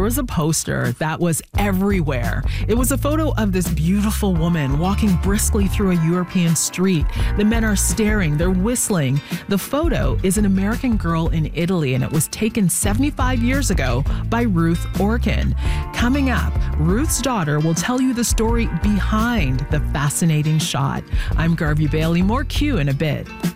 was a poster that was everywhere. It was a photo of this beautiful woman walking briskly through a European street. The men are staring, they're whistling. The photo is an American girl in Italy, and it was taken 75 years ago by Ruth Orkin. Coming up, Ruth's daughter will tell you the story behind the fascinating shot. I'm Garvey Bailey. More Q in a bit.